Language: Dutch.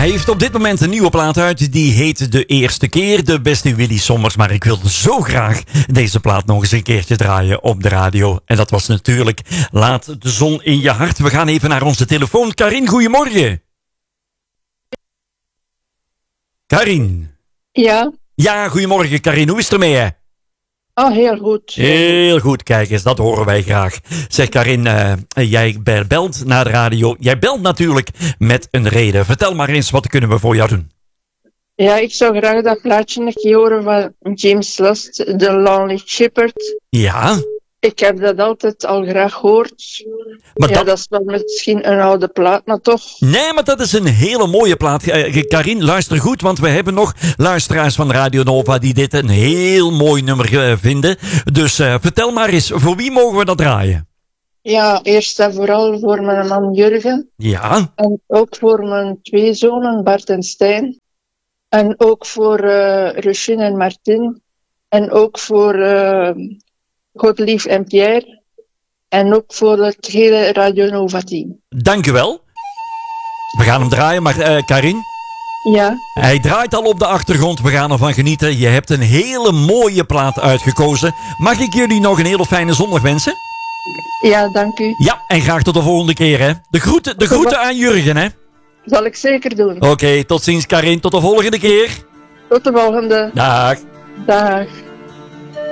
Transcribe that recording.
Hij heeft op dit moment een nieuwe plaat uit. Die heet De Eerste Keer, de beste Willy Sommers. Maar ik wilde zo graag deze plaat nog eens een keertje draaien op de radio. En dat was natuurlijk Laat de zon in je hart. We gaan even naar onze telefoon. Karin, goedemorgen. Karin. Ja. Ja, goedemorgen Karin. Hoe is het ermee, hè? Oh, heel goed. Heel goed, kijk eens, dat horen wij graag. Zeg Karin, jij belt naar de radio. Jij belt natuurlijk met een reden. Vertel maar eens, wat kunnen we voor jou doen? Ja, ik zou graag dat plaatje een keer horen van James Last, The Lonely Shepherd. Ja? Ik heb dat altijd al graag gehoord. Maar ja, dat is wel misschien een oude plaat, maar toch. Nee, maar dat is een hele mooie plaat. Karin, luister goed, want we hebben nog luisteraars van Radio Nova die dit een heel mooi nummer vinden. Dus vertel maar eens, voor wie mogen we dat draaien? Ja, eerst en vooral voor mijn man Jurgen. Ja? En ook voor mijn twee zonen, Bart en Stijn. En ook voor Rushin en Martin. En ook voor Godlief en Pierre. En ook voor het hele Radio Nova team. Dank u wel. We gaan hem draaien, maar Karin? Ja. Hij draait al op de achtergrond, we gaan ervan genieten. Je hebt een hele mooie plaat uitgekozen. Mag ik jullie nog een hele fijne zondag wensen? Ja, dank u. Ja, en graag tot de volgende keer, hè. De groeten aan Jurgen, hè. Zal ik zeker doen. Oké, tot ziens Karin, tot de volgende keer. Tot de volgende. Dag. Dag.